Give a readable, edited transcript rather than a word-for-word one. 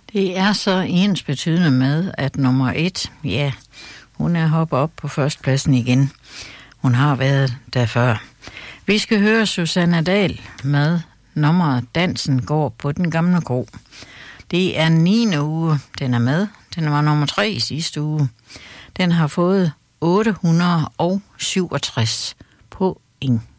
Det er så ensbetydende med, at nummer 1, ja, hun er hoppet op på førstepladsen igen. Hun har været der før. Vi skal høre Susanna Dahl med nummeret Dansen går på den gamle kro. Det er 9. uge, den er med. Den var nummer 3 i sidste uge. Den har fået 867 point.